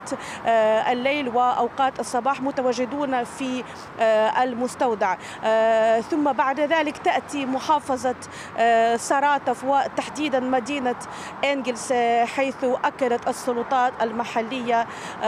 الليل وأوقات الصباح متواجدون في المستودع. ثم بعد ذلك تأتي محافظة ساراتوف وتحديدا مدينة إنجلس، حيث أكدت السلطات المحلية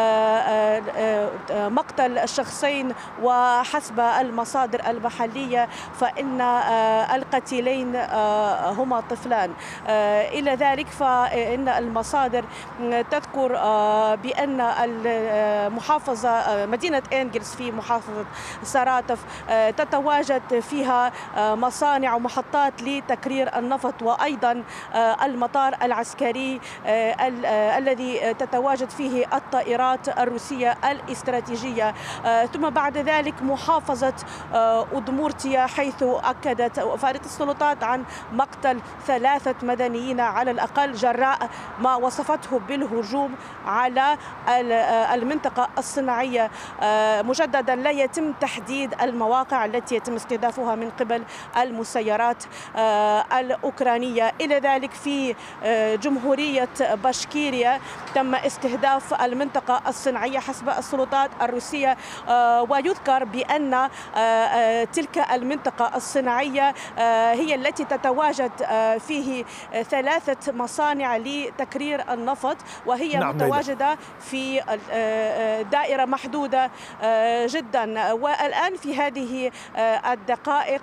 مقتل الشخصين، وحسب المصادر المحلية فإن القتيلين هما طفلان. إلى ذلك فإن المصادر تذكر بأن المحافظة مدينة إنجلس في محافظة ساراتوف تتواجد فيها مصانع ومحطات لتكرير النفط، وأيضا المطار العسكري الذي تتواجد فيه الطائرات الروسية الاستراتيجية. ثم بعد ذلك محافظة أودمورتيا، حيث أكدت السلطات عن مقتل 3 مدنيين على الأقل جراء ما وصفته بالهجوم على المنطقة الصناعية. مجددا لا يتم تحديد المواقع التي يتم استهدافها من قبل المسيرات الأوكرانية. إلى ذلك في جمهورية باشكيريا تم استهداف المنطقة الصناعية حسب السلطات الروسية، ويذكر بأن تلك المنطقة الصناعية هي التي تتواجد فيه 3 مصانع لتكرير النفط، وهي متواجدة في دائرة محدودة جدا. والآن في هذه الدقائق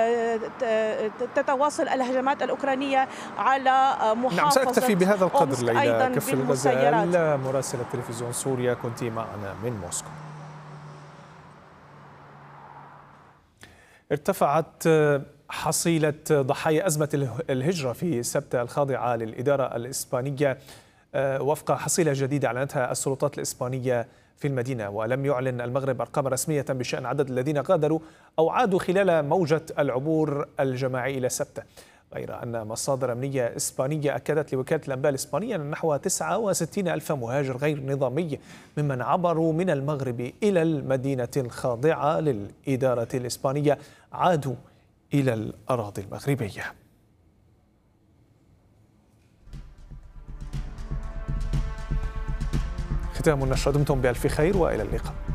تتواصل الهجمات الأوكرانية على محافظة سأكتفي بهذا القدر. ليلى كفر الغزال، مراسلة تلفزيون سوريا، كنت معنا من موسكو. ارتفعت حصيلة ضحايا أزمة الهجرة في سبتة الخاضعة للإدارة الإسبانية وفق حصيلة جديدة أعلنتها السلطات الإسبانية في المدينة. ولم يعلن المغرب أرقام رسمية بشأن عدد الذين غادروا أو عادوا خلال موجة العبور الجماعي إلى سبتة، غير أن مصادر أمنية إسبانية أكدت لوكالة الأنباء الإسبانية أن نحو 69 ألف مهاجر غير نظامي ممن عبروا من المغرب إلى المدينة الخاضعة للإدارة الإسبانية عادوا إلى الأراضي المغربية. ختام النشرة، دمتم بألف خير وإلى اللقاء.